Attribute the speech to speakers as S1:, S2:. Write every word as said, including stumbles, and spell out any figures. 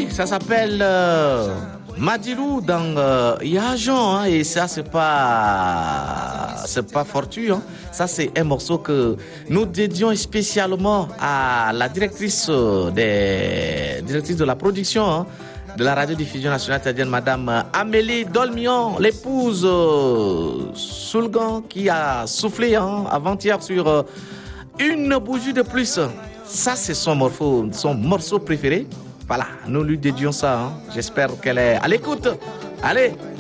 S1: ça s'appelle euh, Madilou dans euh, Yajon, hein, et ça c'est pas c'est pas fortuit, hein. Ça c'est un morceau que nous dédions spécialement à la directrice des directrice de la production, hein, de la radiodiffusion nationale, c'est-à-dire Madame Amélie Dolmion, l'épouse euh, Soulgan, qui a soufflé, hein, avant-hier sur euh, une bougie de plus. Ça c'est son morceau, son morceau préféré. Voilà, nous lui dédions ça, hein. J'espère qu'elle est à l'écoute. Allez.